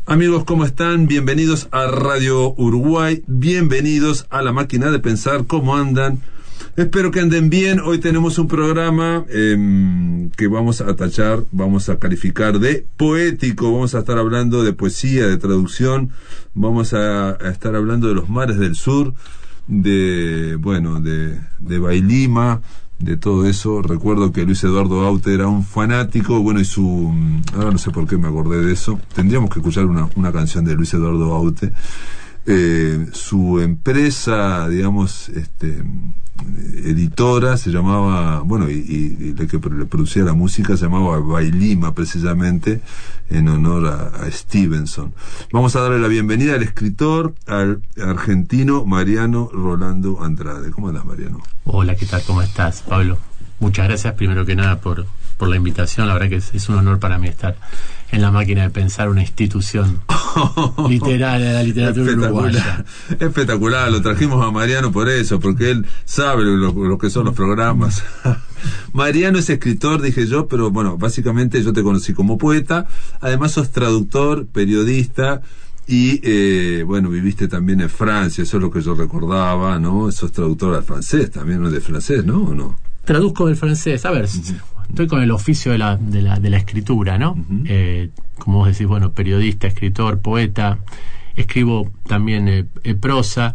Amigos, ¿cómo están? Bienvenidos a Radio Uruguay, bienvenidos a La Máquina de Pensar. ¿Cómo andan? Espero que anden bien. Hoy tenemos un programa que vamos a tachar, vamos a calificar de poético. Vamos a estar hablando de poesía, de traducción. Vamos a estar hablando de los mares del sur, de Bailima, de todo eso. Recuerdo que Luis Eduardo Aute era un fanático, y ahora no sé por qué me acordé de eso. Tendríamos que escuchar una canción de Luis Eduardo Aute. Su empresa, digamos, editora se llamaba, y la que le producía la música se llamaba Bailima, precisamente en honor a Stevenson. Vamos a darle la bienvenida al escritor, al argentino Mariano Rolando Andrade. ¿Cómo andas, Mariano? Hola, ¿qué tal? ¿Cómo estás, Pablo? Muchas gracias primero que nada por la invitación. La verdad que es un honor para mí estar en La Máquina de Pensar, una institución literal de la literatura uruguaya. Espectacular, lo trajimos a Mariano por eso, porque él sabe lo que son los programas. Mariano es escritor, dije yo, pero bueno, básicamente yo te conocí como poeta. Además sos traductor, periodista y viviste también en Francia, eso es lo que yo recordaba, ¿no? Sos traductor al francés también, ¿no? De francés, ¿no? ¿O no? Traduzco del francés, a ver, estoy con el oficio de la escritura, ¿no? Como vos decís, periodista, escritor, poeta, escribo también prosa,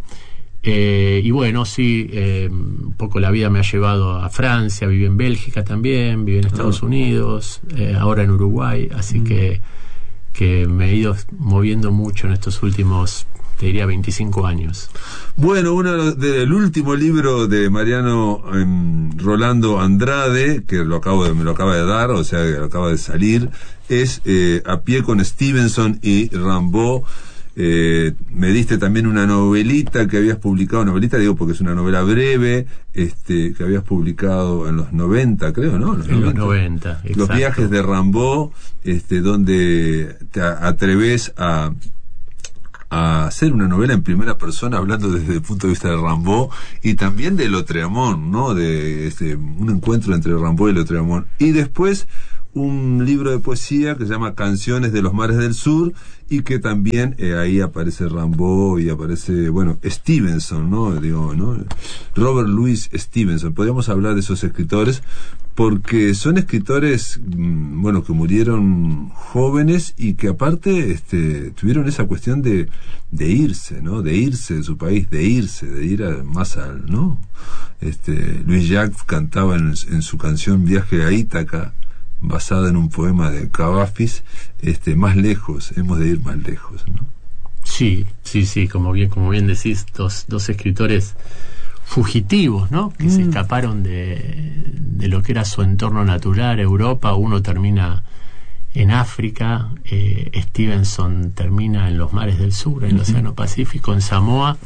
un poco la vida me ha llevado a Francia, viví en Bélgica también, viví en Estados Unidos, ahora en Uruguay, así que me he ido moviendo mucho en estos últimos, te diría, 25 años. Bueno, el último libro de Mariano Rolando Andrade, que me lo acaba de dar, o sea, que acaba de salir, es A pie con Stevenson y Rimbaud. Me diste también una novelita que habías publicado, novelita digo porque es una novela breve, que habías publicado en los 90, creo, ¿no? En los 90, exacto. Los viajes de Rimbaud, donde te atreves a hacer una novela en primera persona, hablando desde el punto de vista de Rimbaud y también de Lautréamont, ¿no? De un encuentro entre Rimbaud y Lautréamont. Y después un libro de poesía que se llama Canciones de los Mares del Sur, y que también ahí aparece Rimbaud y aparece, Stevenson, ¿no? Robert Louis Stevenson. Podríamos hablar de esos escritores porque son escritores, que murieron jóvenes y que aparte tuvieron esa cuestión de irse, ¿no? De irse de su país, de ir más al, ¿no? Louis Jacques cantaba en su canción Viaje a Ítaca, basada en un poema de Cavafis, más lejos, hemos de ir más lejos, ¿no? Sí, como bien decís, dos escritores fugitivos, ¿no? Que se escaparon de lo que era su entorno natural, Europa. Uno termina en África, Stevenson termina en los mares del sur, en el Océano Pacífico, en Samoa.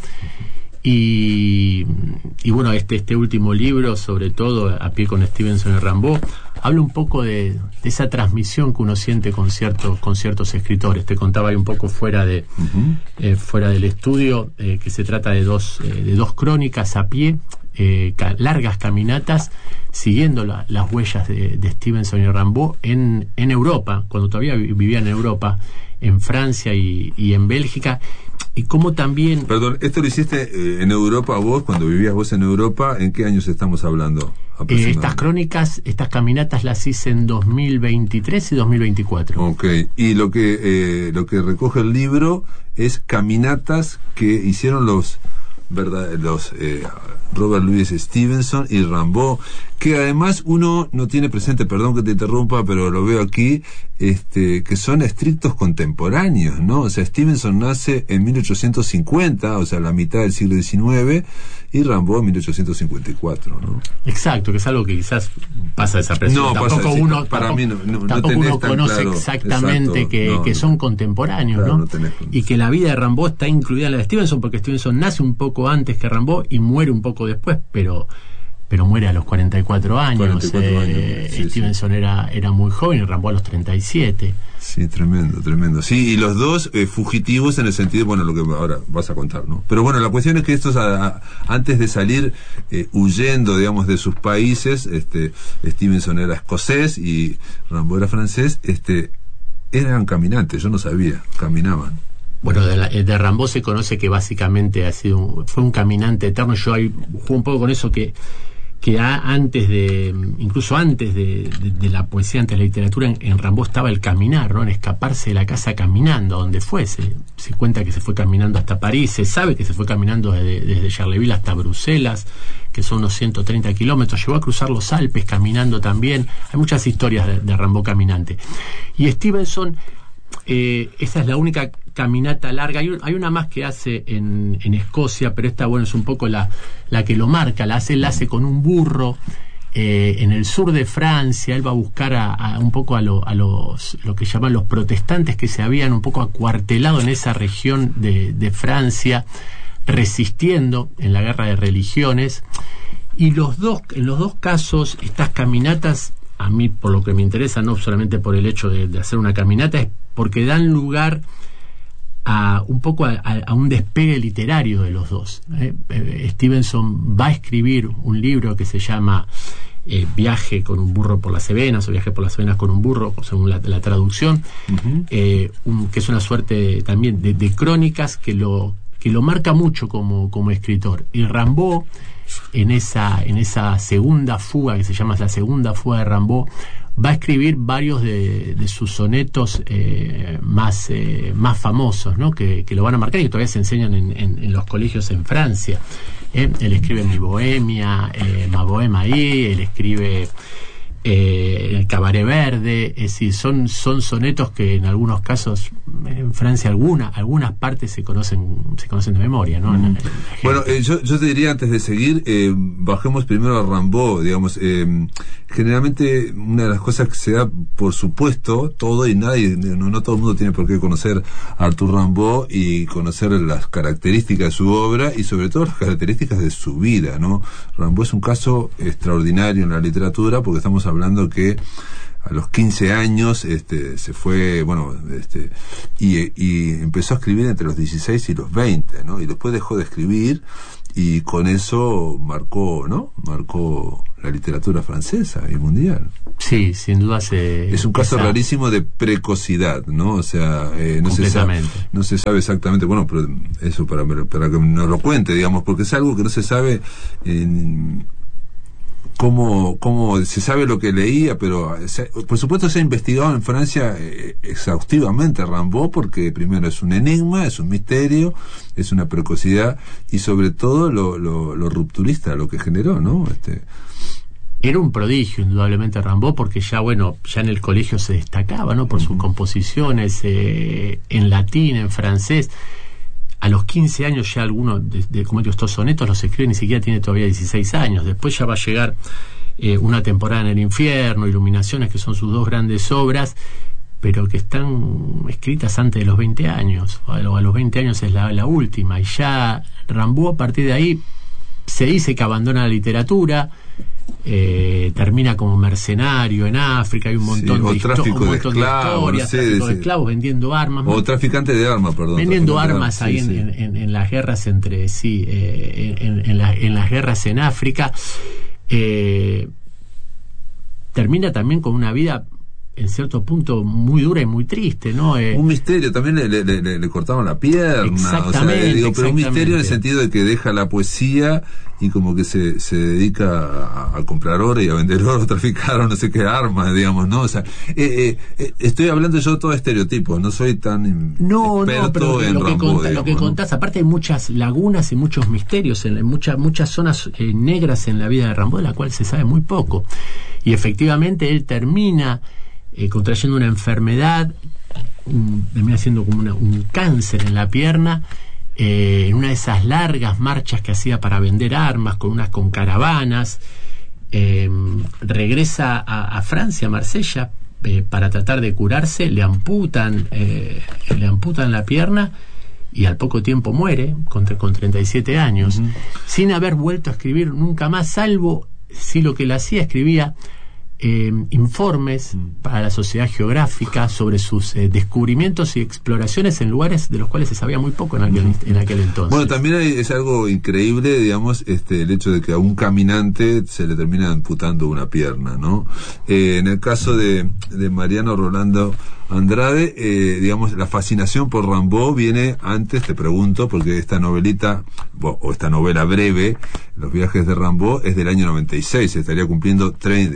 Y este último libro, sobre todo A pie con Stevenson y Rimbaud, habla un poco de esa transmisión que uno siente con ciertos escritores. Te contaba ahí un poco fuera del estudio, que se trata de dos crónicas a pie, largas caminatas siguiendo las huellas de Stevenson y Rimbaud en Europa, cuando todavía vivían en Europa, en Francia y en Bélgica. Y cómo también... Perdón, ¿esto lo hiciste en Europa vos, cuando vivías vos en Europa? ¿En qué años estamos hablando? Estas crónicas, estas caminatas las hice en 2023 y 2024. Ok, y lo que recoge el libro es caminatas que hicieron los Robert Louis Stevenson y Rimbaud, que además uno no tiene presente, perdón que te interrumpa, pero lo veo aquí, que son estrictos contemporáneos, ¿no? O sea, Stevenson nace en 1850, o sea, la mitad del siglo XIX, y Rimbaud en 1854, ¿no? Exacto, que es algo que quizás pasa desapercibido. Tampoco uno conoce claro, exactamente que son contemporáneos, claro, ¿no? Y que la vida de Rimbaud está incluida en la de Stevenson, porque Stevenson nace un poco antes que Rimbaud y muere un poco después, pero muere a los 44 años. Stevenson era muy joven y Rimbaud a los 37. Sí, tremendo. Sí, y los dos fugitivos en el sentido, lo que ahora vas a contar, ¿no? Pero bueno, la cuestión es que estos, antes de salir huyendo, digamos, de sus países, Stevenson era escocés y Rimbaud era francés, eran caminantes, yo no sabía, caminaban. Bueno, de Rimbaud se conoce que básicamente fue un caminante eterno. Yo ahí juego un poco con eso que incluso antes de la poesía, antes de la literatura, en Rimbaud estaba el caminar, ¿no? En escaparse de la casa caminando, a donde fuese. Se cuenta que se fue caminando hasta París, se sabe que se fue caminando desde Charleville hasta Bruselas, que son unos 130 kilómetros, llegó a cruzar los Alpes caminando también. Hay muchas historias de Rimbaud caminante. Y Stevenson, esa es la única caminata larga. Hay una más que hace en Escocia, pero esta, bueno, es un poco la que lo marca. La hace con un burro en el sur de Francia. Él va a buscar un poco a lo que llaman los protestantes, que se habían un poco acuartelado en esa región de Francia, resistiendo en la guerra de religiones. Y en los dos casos, estas caminatas, a mí, por lo que me interesa, no solamente por el hecho de hacer una caminata, es porque dan lugar a un despegue literario de los dos. Stevenson va a escribir un libro que se llama Viaje con un burro por las Cevenas, o Viaje por las Cevenas con un burro, según la traducción, que es una suerte también de crónicas que lo marca mucho como escritor. Y Rimbaud, en esa segunda fuga, que se llama la segunda fuga de Rimbaud, va a escribir varios de sus sonetos más famosos, ¿no? Que lo van a marcar y que todavía se enseñan en los colegios en Francia. Él escribe Mi Bohemia, Ma Bohème ahí, él escribe El Cabaret Verde. Es decir, son sonetos que en algunos casos en Francia algunas partes se conocen de memoria, ¿no? Bueno, yo te diría, antes de seguir, bajemos primero a Rimbaud, digamos. Generalmente una de las cosas que se da, por supuesto, todo y nadie, no todo el mundo tiene por qué conocer a Arthur Rimbaud y conocer las características de su obra y sobre todo las características de su vida, ¿no? Rimbaud es un caso extraordinario en la literatura, porque estamos hablando que a los 15 años se fue, y empezó a escribir entre los 16 y los 20, ¿no? Y después dejó de escribir, y con eso marcó la literatura francesa y mundial. Sí, sin duda es un caso rarísimo de precocidad, ¿no? O sea, no se sabe exactamente, bueno, pero eso para que nos lo cuente, digamos, porque es algo que no se sabe cómo se sabe lo que leía, pero por supuesto se ha investigado en Francia exhaustivamente Rimbaud, porque primero es un enigma, es un misterio, es una precocidad, y sobre todo lo rupturista, lo que generó, ¿no? Era un prodigio, indudablemente, Rimbaud, porque ya en el colegio se destacaba, ¿no? Por sus composiciones en latín, en francés. A los 15 años ya algunos como digo, estos sonetos los escribe, ni siquiera tiene todavía 16 años. Después ya va a llegar Una temporada en el infierno, Iluminaciones, que son sus dos grandes obras, pero que están escritas antes de los 20 años. A los 20 años es la última. Y ya Rimbaud, a partir de ahí, se dice que abandona la literatura, termina como mercenario en África. Hay un montón de historias, tráfico de esclavos, vendiendo armas, o traficante de armas, perdón, vendiendo armas ahí en las guerras en las guerras en África. Termina también con una vida en cierto punto muy dura y muy triste, ¿no? Un misterio, también le cortaron la pierna, exactamente, pero un misterio en el sentido de que deja la poesía y como que se dedica a comprar oro y a vender oro, traficar o no sé qué armas, digamos, ¿no? O sea, estoy hablando yo todo estereotipos, no soy tan experto en Rimbaud. Lo que contás, aparte hay muchas lagunas y muchos misterios, muchas zonas negras en la vida de Rimbaud, de la cual se sabe muy poco. Y efectivamente él termina contrayendo una enfermedad, termina siendo como un cáncer en la pierna, en una de esas largas marchas que hacía para vender armas, con caravanas. Regresa a Francia, a Marsella, para tratar de curarse. Le amputan la pierna y al poco tiempo muere, con 37 años, sin haber vuelto a escribir nunca más, salvo si lo que él hacía, escribía informes para la Sociedad Geográfica sobre sus descubrimientos y exploraciones en lugares de los cuales se sabía muy poco en aquel entonces. Bueno, también es algo increíble, digamos, el hecho de que a un caminante se le termina amputando una pierna, ¿no? En el caso de Mariano Rolando Andrade, digamos, la fascinación por Rimbaud viene antes, te pregunto, porque esta novelita, o esta novela breve, Los viajes de Rimbaud, es del año 96, está cumpliendo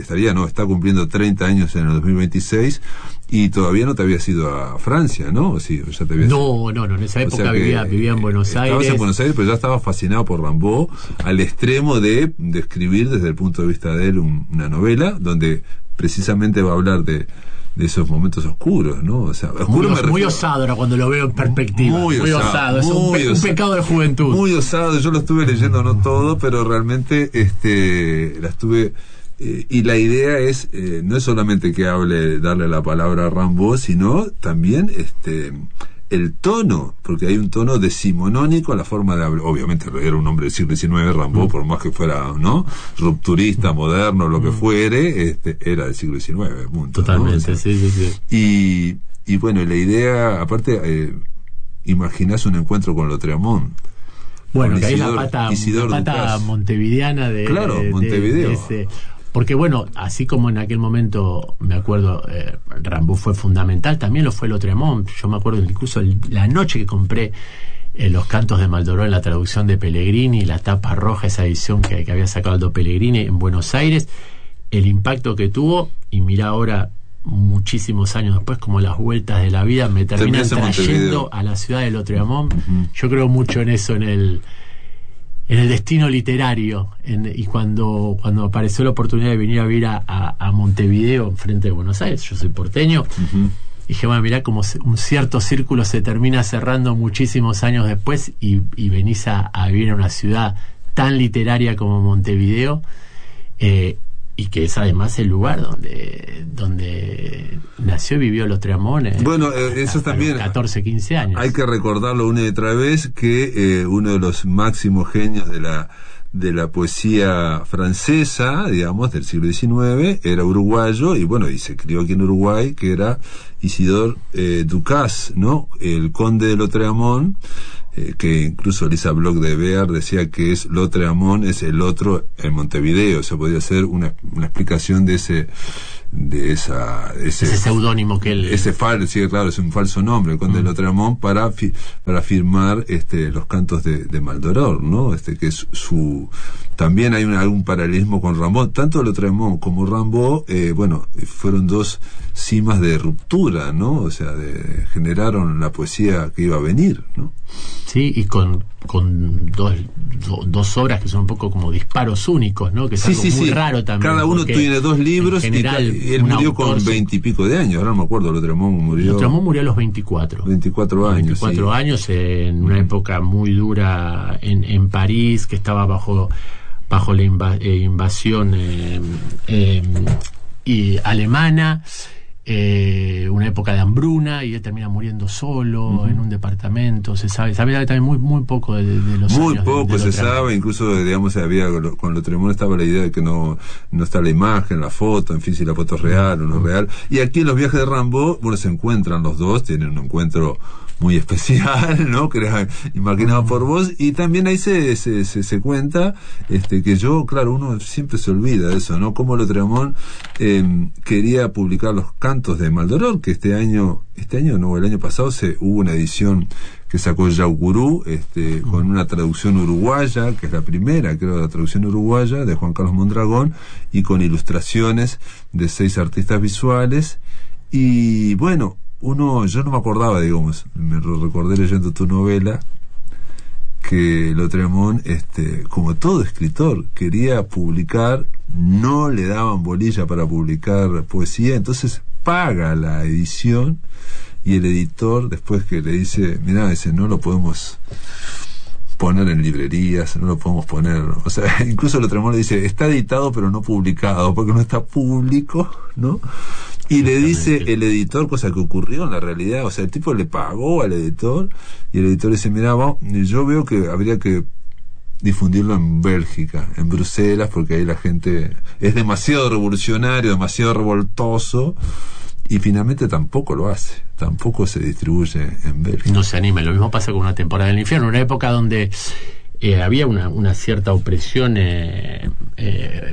30 años en el 2026, y todavía no te habías ido a Francia, ¿no? ¿O sí? ¿Ya te habías No, en esa época vivía en Buenos Aires. Estabas en Buenos Aires, pero ya estabas fascinado por Rimbaud, al extremo de escribir desde el punto de vista de él una novela, donde precisamente va a hablar de esos momentos oscuros, ¿no? O sea, muy osado ahora cuando lo veo en perspectiva. Muy osado. Es un pecado de juventud. Muy osado. Yo lo estuve leyendo, no todo, pero realmente la estuve... y la idea es, no es solamente que darle la palabra a Rimbaud, sino también el tono, porque hay un tono decimonónico a la forma de hablar. Obviamente era un hombre del siglo XIX, Rimbaud, por más que fuera, ¿no?, rupturista, moderno, lo que fuere, era del siglo XIX, punto. Totalmente, ¿no? O sea, sí. Y bueno, la idea, aparte, imaginás un encuentro con Lautréamont. Bueno, que ahí la pata montevideana de... Claro, Montevideo. Porque bueno, así como en aquel momento, me acuerdo, Rimbaud fue fundamental, también lo fue Lautréamont. Yo me acuerdo incluso la noche que compré los cantos de Maldoror en la traducción de Pellegrini, la tapa roja, esa edición que había sacado Aldo Pellegrini en Buenos Aires, el impacto que tuvo, y mira ahora, muchísimos años después, como las vueltas de la vida me terminan trayendo a la ciudad de Lautréamont. Yo creo mucho en eso, en el destino literario, y cuando apareció la oportunidad de venir a vivir a Montevideo, enfrente de Buenos Aires, yo soy porteño, dije, bueno, mirá como un cierto círculo se termina cerrando muchísimos años después, y venís a vivir en una ciudad tan literaria como Montevideo, y que es además el lugar donde nació y vivió Lautréamont. Bueno, eso también 14, 15 años. Hay que recordarlo una y otra vez, que uno de los máximos genios de la poesía francesa, digamos, del siglo XIX, era uruguayo, y bueno, y se crió aquí en Uruguay, que era Isidore Ducas, ¿no?, el conde de Lautréamont, que incluso Lisa Bloch de Bear decía que Lautréamont es el otro en Montevideo. O sea, podría ser una explicación de ese seudónimo que él... sí, claro, es un falso nombre, el conde de Lautréamont, para firmar los cantos de Maldoror, ¿no? Que es también hay algún paralelismo con Rimbaud. Tanto Lautréamont como Rimbaud, fueron dos cimas de ruptura, ¿no? O sea, generaron la poesía que iba a venir, ¿no? Sí, y con dos obras que son un poco como disparos únicos, ¿no? Que es algo muy raro también. Cada uno tiene dos libros, general, y él murió con 20 y pico de años. Ahora no me acuerdo, Lautréamont murió a los 24. 24 años. 24 años, en una época muy dura en París, que estaba bajo la invasión y alemana. Una época de hambruna, y él termina muriendo solo en un departamento. Se sabe también muy poco de los muy años poco se sabe, incluso digamos con Lautréamont estaba la idea de que no está la imagen, la foto, en fin, si la foto es real o no real. Y aquí en Los viajes de Rimbaud, bueno, se encuentran los dos, tienen un encuentro muy especial, ¿no?, que era imaginado por vos, y también ahí se cuenta que uno siempre se olvida de eso, ¿no?, cómo Lautréamont quería publicar los cantos de Maldoror, que el año pasado hubo una edición que sacó Yaucurú, con una traducción uruguaya, que es la primera, creo, la traducción uruguaya de Juan Carlos Mondragón, y con ilustraciones de 6 artistas visuales. Y bueno, yo no me acordaba, digamos, me lo recordé leyendo tu novela, que Lautréamont, como todo escritor, quería publicar, no le daban bolilla para publicar poesía, entonces paga la edición, y el editor, después que le dice, mirá, no lo podemos poner en librerías, no lo podemos poner, o sea, incluso Lautréamont le dice, está editado pero no publicado, porque no está público, ¿no? Y le dice el editor, cosa que ocurrió en la realidad, o sea, el tipo le pagó al editor, y el editor dice, mirá, yo veo que habría que difundirlo en Bélgica, en Bruselas, porque ahí la gente es demasiado revolucionario, demasiado revoltoso, y finalmente tampoco lo hace, tampoco se distribuye en Bélgica. No se anima. Lo mismo pasa con Una temporada del infierno, una época donde había una cierta opresión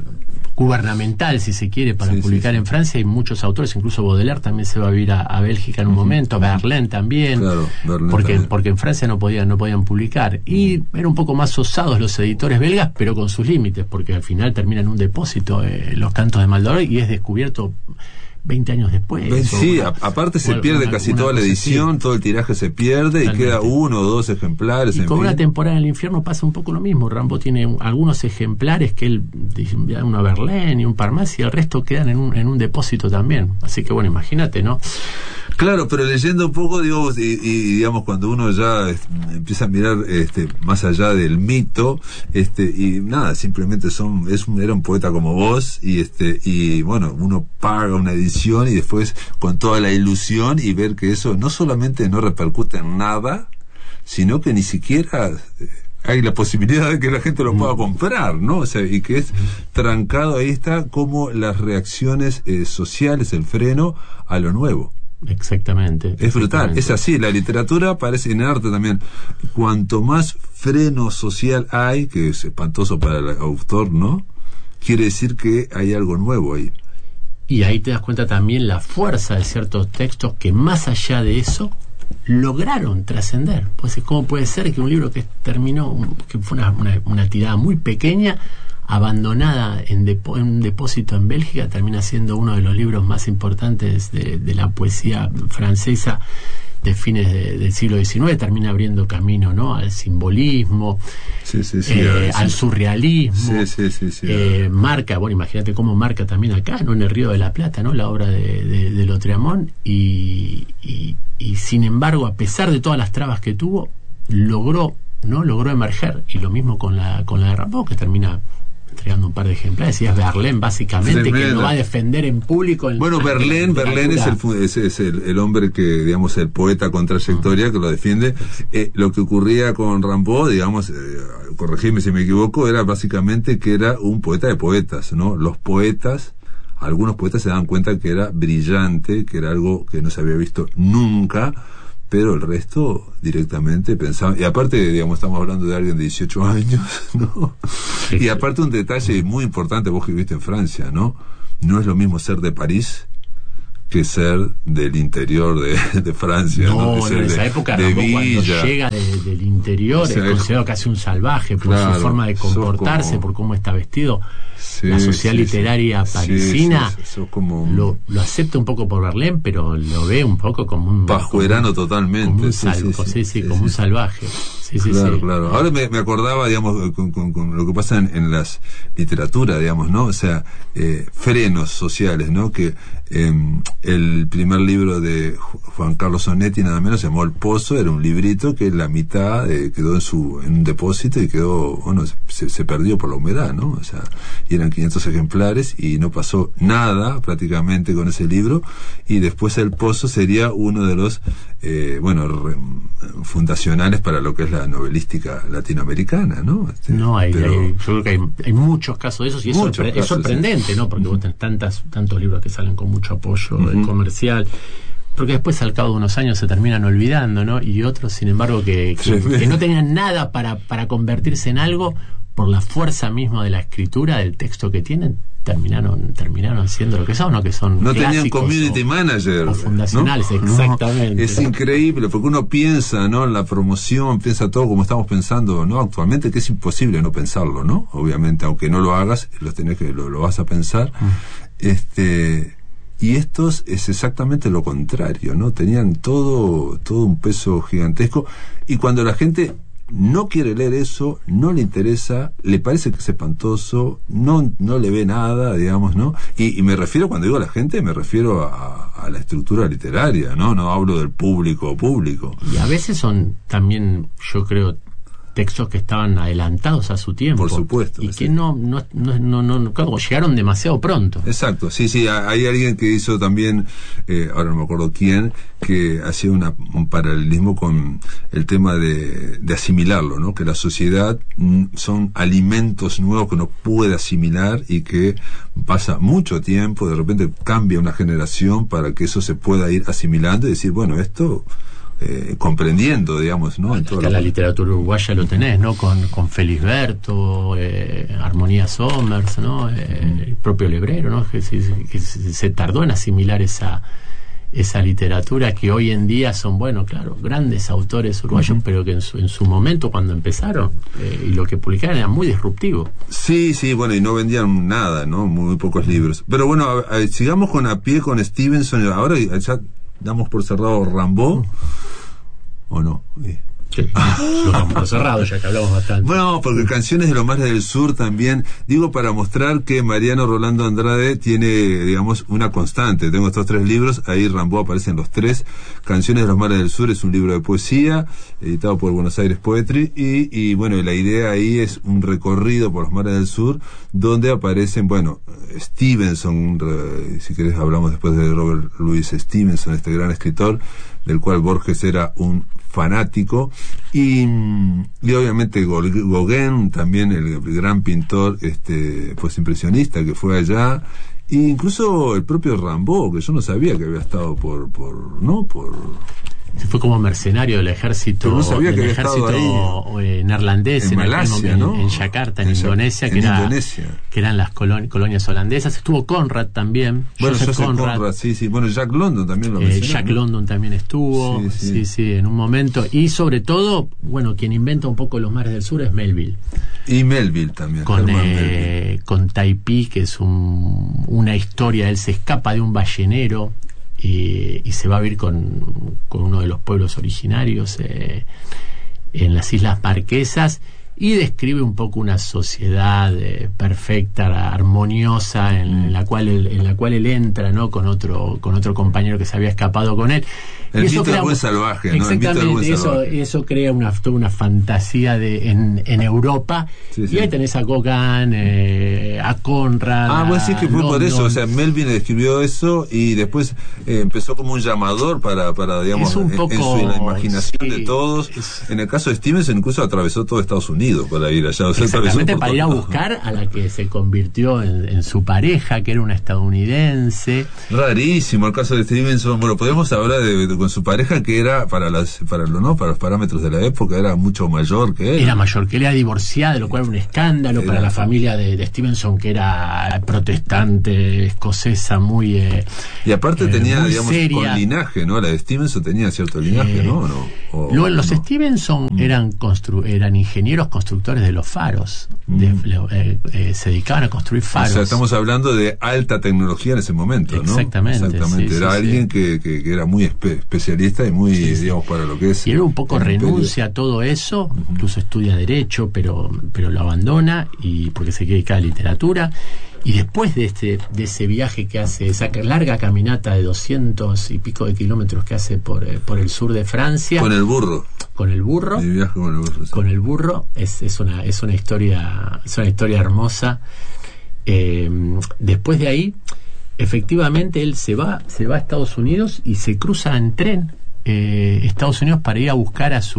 gubernamental, si se quiere, para publicar en Francia. Hay muchos autores, incluso Baudelaire también se va a vivir a Bélgica en un momento, Verlaine también, claro, Verlaine porque en Francia no podían publicar. Y eran un poco más osados los editores belgas, pero con sus límites, porque al final terminan en un depósito los cantos de Maldoror, y es descubierto 20 años después. Sí, aparte se pierde casi toda la edición, todo el tiraje se pierde. Totalmente. Y queda 1 o 2 ejemplares. Y con Una temporada en el infierno pasa un poco lo mismo. Rimbaud tiene algunos ejemplares que él, uno a Verlaine y un par más, y el resto quedan en un depósito también. Así que bueno, imagínate, ¿no? Claro, pero leyendo un poco, digo, y digamos, cuando uno ya empieza a mirar más allá del mito, y nada, simplemente era un poeta como vos, y bueno, uno paga una edición y después con toda la ilusión, y ver que eso no solamente no repercute en nada, sino que ni siquiera hay la posibilidad de que la gente lo pueda comprar, ¿no? O sea, y que es trancado, ahí está, como las reacciones sociales, el freno a lo nuevo. Exactamente. Es brutal, es así. La literatura parece, en arte también, cuanto más freno social hay, que es espantoso para el autor, ¿no? Quiere decir que hay algo nuevo ahí. Y ahí te das cuenta también la fuerza de ciertos textos que, más allá de eso, lograron trascender. Pues, ¿cómo puede ser que un libro que fue una tirada muy pequeña, abandonada en un depósito en Bélgica, termina siendo uno de los libros más importantes de la poesía francesa de fines del siglo XIX? Termina abriendo camino, ¿no?, al simbolismo, al surrealismo. Marca, bueno, imagínate cómo marca también acá, ¿no?, en el Río de la Plata, ¿no?, la obra de Lautréamont, y sin embargo, a pesar de todas las trabas que tuvo, logró emerger. Y lo mismo con la de Rimbaud, que termina entregando un par de ejemplares. Y es Verlaine, básicamente, que lo va a defender en público. Bueno, Verlaine es el hombre que, digamos, el poeta con trayectoria que lo defiende. Lo que ocurría con Rimbaud, digamos, corregime si me equivoco, era básicamente que era un poeta de poetas, ¿no? Algunos poetas se dan cuenta que era brillante, que era algo que no se había visto nunca, pero el resto directamente pensaba, y aparte, digamos, estamos hablando de alguien de 18 años, ¿no? Y aparte, un detalle muy importante, vos que viviste en Francia, ¿no? No es lo mismo ser de París que ser del interior de Francia, ¿no? En esa época, cuando llega del interior, es considerado casi un salvaje por su forma de comportarse, por cómo está vestido. La sociedad literaria parisina lo acepta un poco por Verlaine, pero lo ve un poco como un pajuerano totalmente, como un salvaje. Claro. Ahora me acordaba, digamos, con lo que pasa en las literaturas, digamos, ¿no? O sea, frenos sociales, ¿no? Que el primer libro de Juan Carlos Onetti, nada menos, se llamó El Pozo. Era un librito que la mitad quedó en un depósito y quedó, bueno, se perdió por la humedad, ¿no? O sea, y eran 500 ejemplares y no pasó nada prácticamente con ese libro. Y después El Pozo sería uno de los fundacionales para lo que es la novelística latinoamericana, ¿no? Yo creo que hay muchos casos de esos, y es sorprendente, ¿no? Porque vos tenés tantos libros que salen con mucho apoyo comercial, porque después, al cabo de unos años, se terminan olvidando, ¿no? Y otros, sin embargo, que no tenían nada para convertirse en algo, por la fuerza misma de la escritura, del texto que tienen, terminaron siendo lo que son, ¿no? Que son no tenían community manager o fundacionales, ¿no? Exactamente. Es increíble, porque uno piensa, ¿no?, en la promoción, piensa todo como estamos pensando, ¿no?, actualmente, que es imposible no pensarlo, ¿no? Obviamente, aunque no lo hagas, lo vas a pensar. Y estos es exactamente lo contrario, ¿no? Tenían todo un peso gigantesco, y cuando la gente no quiere leer eso, no le interesa, le parece que es espantoso, no le ve nada, digamos, ¿no? Y me refiero, cuando digo a la gente, me refiero a la estructura literaria, ¿no? No hablo del público. Y a veces son también, yo creo, textos que estaban adelantados a su tiempo. Por supuesto. Y que no claro, llegaron demasiado pronto. Exacto, sí, hay alguien que hizo también, ahora no me acuerdo quién, que hacía un paralelismo con el tema de asimilarlo, ¿no? Que la sociedad son alimentos nuevos que uno puede asimilar, y que pasa mucho tiempo, de repente cambia una generación para que eso se pueda ir asimilando y decir, bueno, esto comprendiendo, digamos, ¿no? En la literatura uruguaya lo tenés, ¿no? Con Felisberto, Armonía Somers, ¿no? El propio Lebrero, ¿no? Que se tardó en asimilar esa literatura que hoy en día son, bueno, claro, grandes autores uruguayos, pero que en su momento, cuando empezaron, y lo que publicaban era muy disruptivo. Sí, bueno, y no vendían nada, ¿no? Muy pocos libros. Pero bueno, sigamos con Stevenson. Ahora ya damos por cerrado Rimbaud, ¿o no? Sí, lo damos por cerrado, ya que hablamos bastante. Bueno, porque Canciones de los Mares del Sur también, digo, para mostrar que Mariano Rolando Andrade tiene, digamos, una constante. Tengo estos 3 libros, ahí Rimbaud aparecen los 3. Canciones de los Mares del Sur es un libro de poesía, editado por Buenos Aires Poetry, y bueno, la idea ahí es un recorrido por los mares del sur, donde aparecen, bueno, Stevenson, si querés hablamos después de Robert Louis Stevenson, este gran escritor, del cual Borges era un fanático, y obviamente Gauguin, también el gran pintor pues impresionista que fue allá, e incluso el propio Rimbaud, que yo no sabía que había estado por Se fue como mercenario del ejército, no sabía que había estado neerlandés en Malasia, ¿no? En Yakarta, en Indonesia, que eran las colonias holandesas. Estuvo Conrad también. Bueno, Joseph Conrad, sí. Bueno, Jack London también lo mencionó. Jack London también estuvo, sí, en un momento. Y sobre todo, bueno, quien inventa un poco los mares del sur es Melville. Y Melville también. Con Taipí, que es una historia. Él se escapa de un ballenero y se va a vivir con uno de los pueblos originarios en las Islas Marquesas, y describe un poco una sociedad perfecta, armoniosa, en la cual él entra, ¿no? con otro compañero que se había escapado con él. El mito del buen salvaje, ¿no? Exactamente, eso crea toda una fantasía en Europa. Sí. Y ahí tenés a Gauguin, a Conrad. Pues sí, que fue London. Por eso. O sea, Melville escribió eso y después empezó como un llamador para digamos, en la imaginación de todos. En el caso de Stevenson, incluso atravesó todo Estados Unidos para ir allá. O sea, exactamente, para ir a buscar a la que se convirtió en su pareja, que era una estadounidense. Rarísimo el caso de Stevenson. Bueno, podemos hablar con su pareja, que era para los parámetros de la época era mucho mayor que él. Era mayor que él, era divorciada, lo cual era un escándalo para la familia de Stevenson, que era protestante, escocesa, muy y aparte tenía, digamos, seria. Con linaje, ¿no? La de Stevenson tenía cierto linaje, ¿no? Los Stevenson eran ingenieros constructores de los faros. Se dedicaban a construir faros. O sea, estamos hablando de alta tecnología en ese momento, ¿no? Exactamente. Era alguien que era muy especialista y muy, digamos, para lo que es. Y él un poco renuncia a todo eso, incluso estudia Derecho, pero lo abandona, y porque se quiere dedicar a literatura. Y después de ese viaje que hace, esa larga caminata de 200 y pico de kilómetros que hace por el sur de Francia. Con el burro. Mi viaje con el burro. Sí. Con el burro es una historia hermosa. Después de ahí, efectivamente, él se va a Estados Unidos y se cruza en tren Estados Unidos para ir a buscar a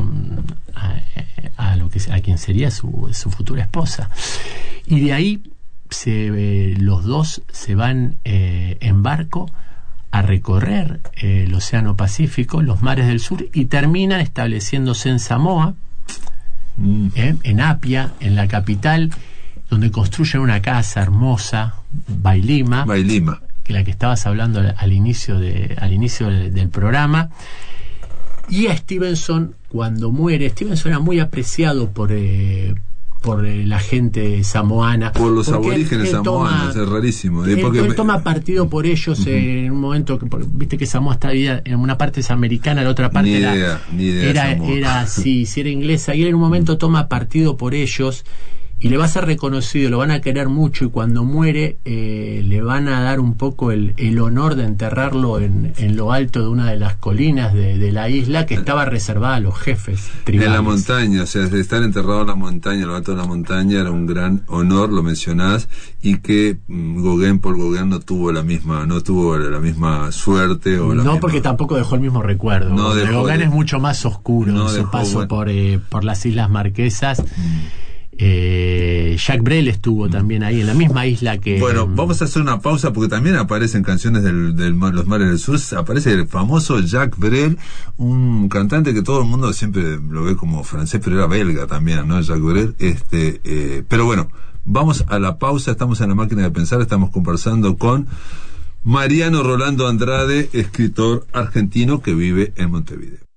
quien sería su futura esposa. Y de ahí los dos se van en barco a recorrer el Océano Pacífico, los mares del sur, y terminan estableciéndose en Samoa, en Apia, en la capital, donde construyen una casa hermosa, Bailima, que la que estabas hablando al inicio del programa. Y a Stevenson, cuando muere, Stevenson era muy apreciado por la gente samoana, por los aborígenes samoanos, es rarísimo. Él toma partido por ellos en un momento que, viste que Samoa está dividida, en una parte es americana, la otra parte era inglesa, y él en un momento toma partido por ellos y le va a ser reconocido, lo van a querer mucho, y cuando muere le van a dar un poco el honor de enterrarlo en lo alto de una de las colinas de la isla, que estaba reservada a los jefes tribales. En la montaña, o sea, de estar enterrado en la montaña, en lo alto de la montaña, era un gran honor, lo mencionás, y que Paul Gauguin no tuvo la misma suerte. Porque tampoco dejó el mismo recuerdo. Gauguin es mucho más oscuro en su paso por las Islas Marquesas. Jacques Brel estuvo también ahí, en la misma isla que... Bueno, vamos a hacer una pausa porque también aparecen canciones de los mares del sur. Aparece el famoso Jacques Brel, un cantante que todo el mundo siempre lo ve como francés, pero era belga también, ¿no? Jacques Brel. Pero bueno, vamos a la pausa. Estamos en La Máquina de Pensar. Estamos conversando con Mariano Rolando Andrade, escritor argentino que vive en Montevideo.